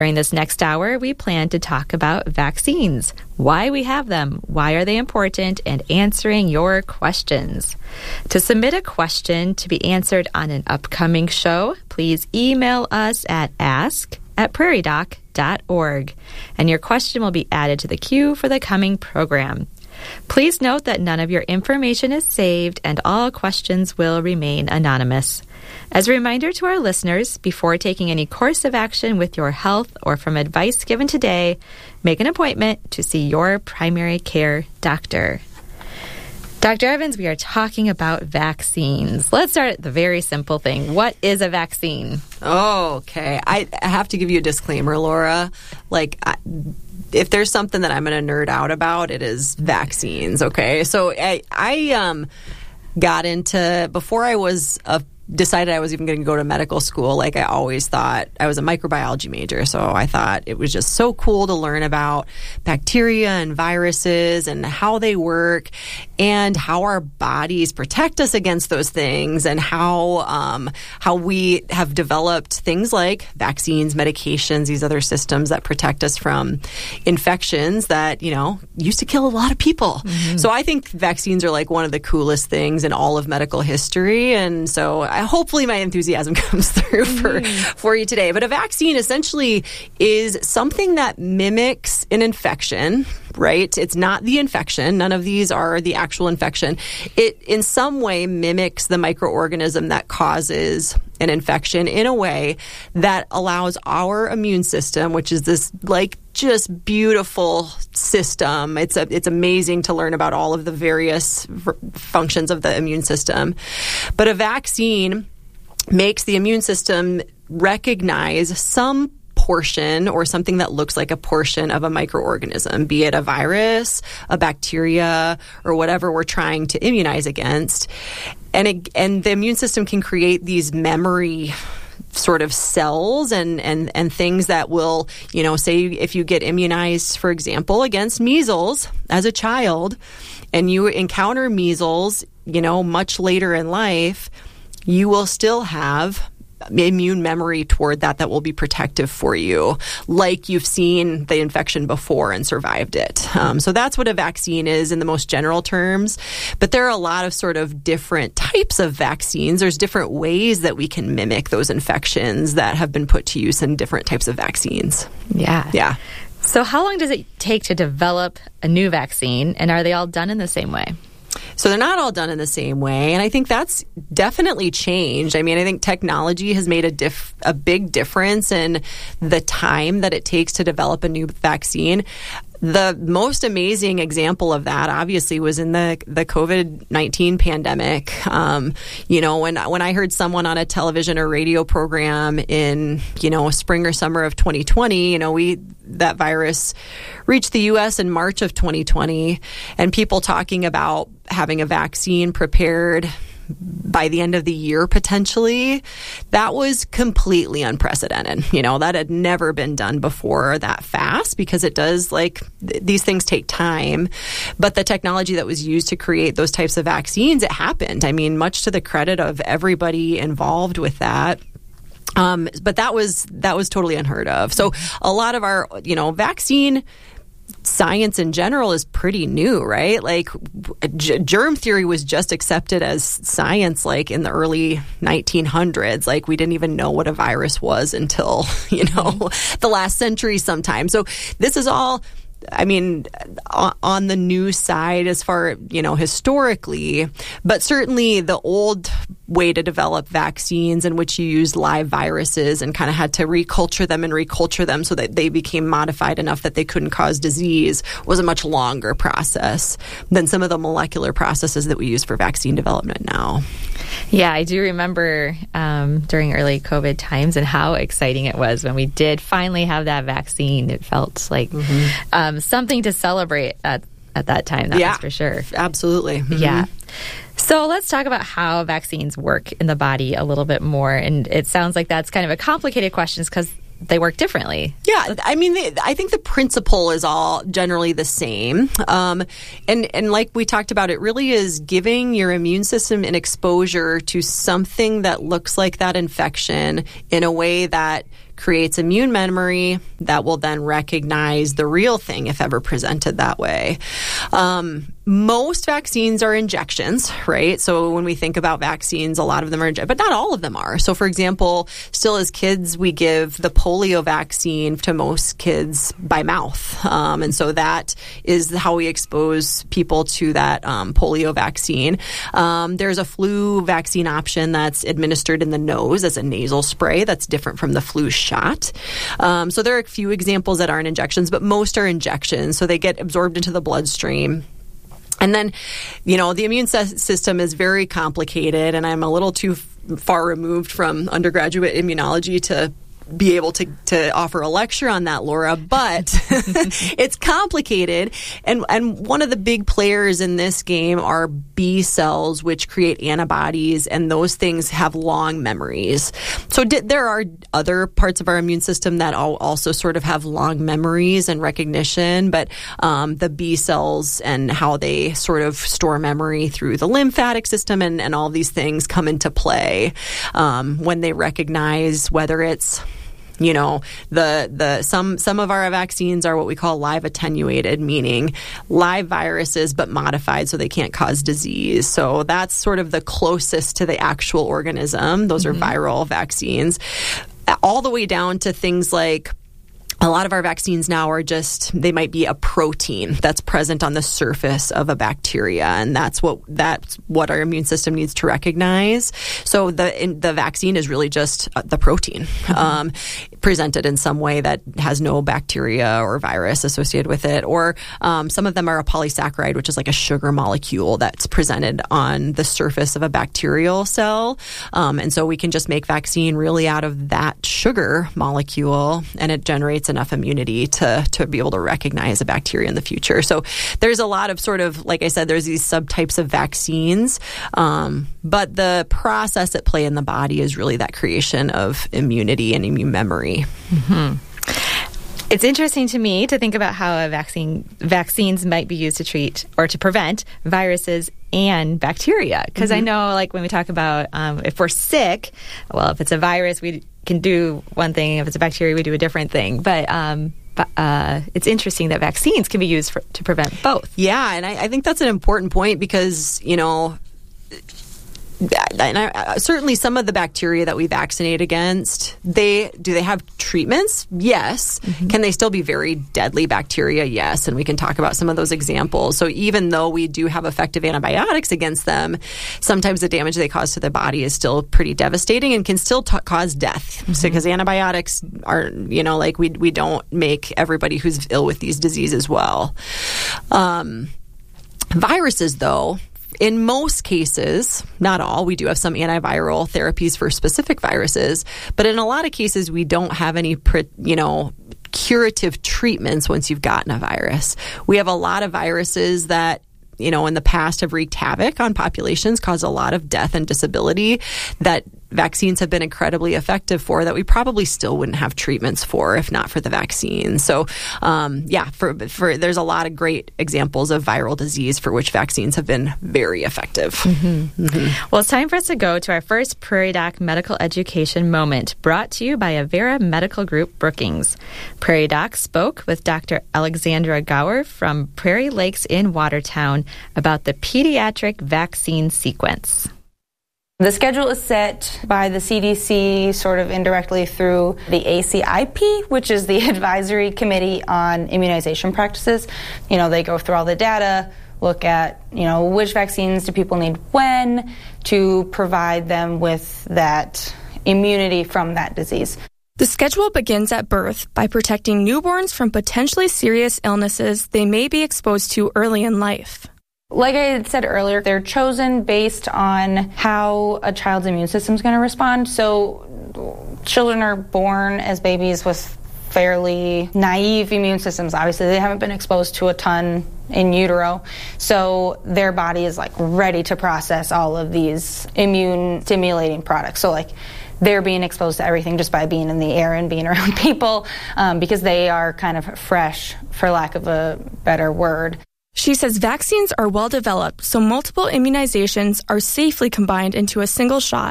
During this next hour, we plan to talk about vaccines, why we have them, why are they important, and answering your questions. To submit a question to be answered on an upcoming show, please email us at ask@prairiedoc.org, and your question will be added to the queue for the coming program. Please note that none of your information is saved and all questions will remain anonymous. As a reminder to our listeners, before taking any course of action with your health or from advice given today, make an appointment to see your primary care doctor. Dr. Evans, we are talking about vaccines. Let's start at the very simple thing. What is a vaccine? Oh, okay. I have to give you a disclaimer, Laura. If there's something that I'm going to nerd out about, it is vaccines, okay? So I got into, before I was decided I was even going to go to medical school, I always thought, I was a microbiology major, so I thought it was just so cool to learn about bacteria and viruses and how they work and how our bodies protect us against those things and how we have developed things like vaccines, medications, these other systems that protect us from infections that, used to kill a lot of people. Mm-hmm. So I think vaccines are one of the coolest things in all of medical history, and so hopefully my enthusiasm comes through for you today. But a vaccine essentially is something that mimics an infection, right? It's not the infection. None of these are the actual infection. It in some way mimics the microorganism that causes an infection in a way that allows our immune system, which is this just beautiful system. It's amazing to learn about all of the various functions of the immune system. But a vaccine makes the immune system recognize some portion or something that looks like a portion of a microorganism, be it a virus, a bacteria, or whatever we're trying to immunize against. And the immune system can create these memory sort of cells and things that will, say if you get immunized, for example, against measles as a child, and you encounter measles, much later in life, you will still have immune memory toward that will be protective for you, like you've seen the infection before and survived it. So that's what a vaccine is in the most general terms. But there are a lot of sort of different types of vaccines. There's different ways that we can mimic those infections that have been put to use in different types of vaccines. Yeah. So how long does it take to develop a new vaccine, and are they all done in the same way? So they're not all done in the same way, and I think that's definitely changed. I think technology has made a big difference in the time that it takes to develop a new vaccine. The most amazing example of that, obviously, was in the COVID-19 pandemic. When I heard someone on a television or radio program in, spring or summer of 2020, that virus reached the U.S. in March of 2020, and people talking about having a vaccine prepared by the end of the year, potentially, that was completely unprecedented. That had never been done before that fast, because it does, these things take time. But the technology that was used to create those types of vaccines, it happened. Much to the credit of everybody involved with that. But that was totally unheard of. So a lot of our, vaccine science in general is pretty new, right? Germ theory was just accepted as science in the early 1900s. We didn't even know what a virus was until, the last century sometime. So this is all, on the new side as far, historically, but certainly the old way to develop vaccines in which you used live viruses and kind of had to reculture them so that they became modified enough that they couldn't cause disease was a much longer process than some of the molecular processes that we use for vaccine development now. Yeah, I do remember during early COVID times and how exciting it was when we did finally have that vaccine. It felt like something to celebrate at that time, that's for sure. Absolutely. Mm-hmm. Yeah. So let's talk about how vaccines work in the body a little bit more. And it sounds like that's kind of a complicated question because they work differently. Yeah, I think the principle is all generally the same. And like we talked about, it really is giving your immune system an exposure to something that looks like that infection in a way that creates immune memory that will then recognize the real thing if ever presented that way. Most vaccines are injections, right? So when we think about vaccines, a lot of them are, but not all of them are. So for example, still as kids, we give the polio vaccine to most kids by mouth. And so that is how we expose people to that polio vaccine. There's a flu vaccine option that's administered in the nose as a nasal spray. That's different from the flu shot. So there are a few examples that aren't injections, but most are injections. So they get absorbed into the bloodstream. And then, the immune system is very complicated, and I'm a little too far removed from undergraduate immunology to be able to offer a lecture on that, Laura, but it's complicated. And one of the big players in this game are B cells, which create antibodies, and those things have long memories. So there are other parts of our immune system that also sort of have long memories and recognition, but the B cells and how they sort of store memory through the lymphatic system and all these things come into play when they recognize whether it's some of our vaccines are what we call live attenuated, meaning live viruses but modified so they can't cause disease. So that's sort of the closest to the actual organism. Those are viral vaccines, all the way down to things like a lot of our vaccines now are they might be a protein that's present on the surface of a bacteria, and that's what our immune system needs to recognize. So the vaccine is really just the protein presented in some way that has no bacteria or virus associated with it. Or some of them are a polysaccharide, which is like a sugar molecule that's presented on the surface of a bacterial cell. And so we can just make vaccine really out of that sugar molecule, and it generates enough immunity to be able to recognize a bacteria in the future. So there's a lot of sort of, like I said, there's these subtypes of vaccines, but the process at play in the body is really that creation of immunity and immune memory. It's interesting to me to think about how vaccines might be used to treat or to prevent viruses and bacteria. Because I know, like, when we talk about if we're sick, well, if it's a virus, we can do one thing. If it's a bacteria, we do a different thing. But it's interesting that vaccines can be used to prevent both. Yeah, and I think that's an important point because, certainly some of the bacteria that we vaccinate against, do they have treatments? Yes. Can they still be very deadly bacteria? Yes. And we can talk about some of those examples. So even though we do have effective antibiotics against them, sometimes the damage they cause to the body is still pretty devastating and can still cause death. So, because antibiotics are, we don't make everybody who's ill with these diseases well. Viruses, though, in most cases, not all, we do have some antiviral therapies for specific viruses, but in a lot of cases, we don't have any, curative treatments once you've gotten a virus. We have a lot of viruses that, in the past have wreaked havoc on populations, caused a lot of death and disability that vaccines have been incredibly effective for, that we probably still wouldn't have treatments for if not for the vaccine. So, there's a lot of great examples of viral disease for which vaccines have been very effective. Well, it's time for us to go to our first Prairie Doc Medical Education Moment, brought to you by Avera Medical Group Brookings. Prairie Doc spoke with Dr. Alexandra Gower from Prairie Lakes in Watertown about the pediatric vaccine sequence. The schedule is set by the CDC sort of indirectly through the ACIP, which is the Advisory Committee on Immunization Practices. They go through all the data, look at, which vaccines do people need when to provide them with that immunity from that disease. The schedule begins at birth by protecting newborns from potentially serious illnesses they may be exposed to early in life. Like I had said earlier, they're chosen based on how a child's immune system is going to respond. So children are born as babies with fairly naive immune systems. Obviously, they haven't been exposed to a ton in utero. So their body is ready to process all of these immune stimulating products. So they're being exposed to everything just by being in the air and being around people because they are kind of fresh, for lack of a better word. She says vaccines are well developed, so multiple immunizations are safely combined into a single shot.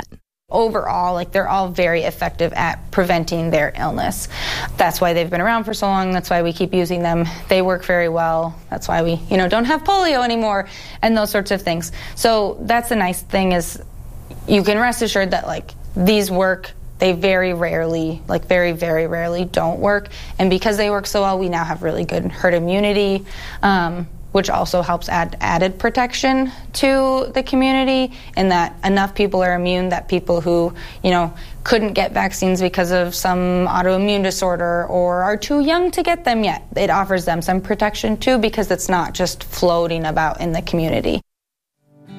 overall, like, they're all very effective at preventing their illness. That's why they've been around for so long. That's why we keep using them. They work very well. That's why we, don't have polio anymore and those sorts of things. So that's the nice thing, is you can rest assured that, like, these work. They very rarely, like very, very rarely don't work. And because they work so well, we now have really good herd immunity, which also helps add added protection to the community, and that enough people are immune that people who, couldn't get vaccines because of some autoimmune disorder or are too young to get them yet, it offers them some protection too, because it's not just floating about in the community.